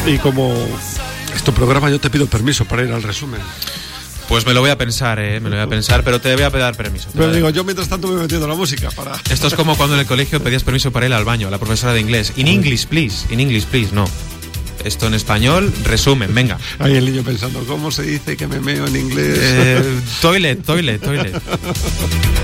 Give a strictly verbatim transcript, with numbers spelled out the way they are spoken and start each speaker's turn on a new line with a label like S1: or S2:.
S1: Y como es tu programa, yo te pido permiso para ir al resumen.
S2: Pues me lo voy a pensar, eh, me lo voy a pensar, pero te voy a pedir permiso.
S1: Pero digo, yo mientras tanto me he metido la música para...
S2: Esto es como cuando en el colegio pedías permiso para ir al baño, a la profesora de inglés. In English, please. In English, please. No. Esto en español, resumen, venga.
S1: Ahí el niño pensando, ¿cómo se dice que me meo en inglés?
S2: Eh, toilet, toilet, toilet.